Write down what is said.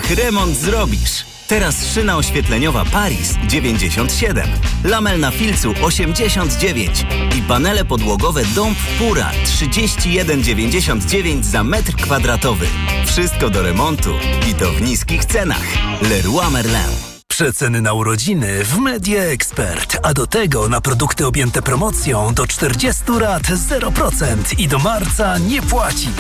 remont zrobisz. Teraz szyna oświetleniowa Paris 97, lamel na filcu 89 i panele podłogowe Dąb Pura 31,99 za metr kwadratowy. Wszystko do remontu i to w niskich cenach. Leroy Merlin. Przeceny na urodziny w Media Expert, a do tego na produkty objęte promocją do 40 rat 0% i do marca nie płacisz.